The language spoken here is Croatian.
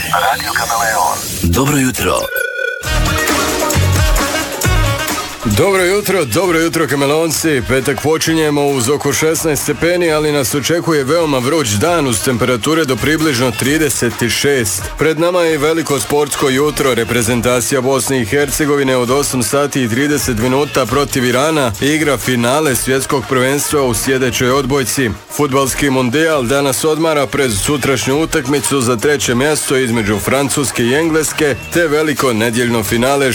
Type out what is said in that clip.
Radio Kameleon. Dobro jutro. Dobro jutro Kameleonci. Petak počinjemo uz oko 16 stepeni, ali nas očekuje veoma vruć dan uz temperature do približno 36. Pred nama je veliko sportsko jutro. Reprezentacija Bosne i Hercegovine od 8 sati i 30 minuta protiv Irana igra finale svjetskog prvenstva u sljedećoj odbojci. Fudbalski mondijal danas odmara pred sutrašnju utakmicu za treće mjesto između Francuske i Engleske, te veliko nedjeljno finale